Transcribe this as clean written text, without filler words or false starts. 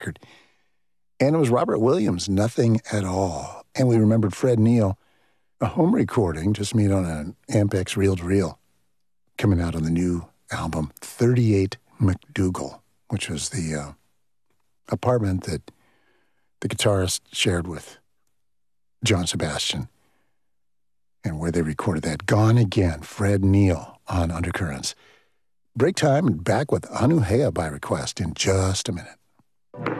record. And it was Robert Williams, Nothing at All. And we remembered Fred Neil, a home recording, just made on an Ampex reel-to-reel, coming out on the new album 38 MacDougall, which was the apartment that the guitarist shared with John Sebastian, and where they recorded that. Gone Again, Fred Neil on Undercurrents. Break time and back with Anu Hea by request in just a minute.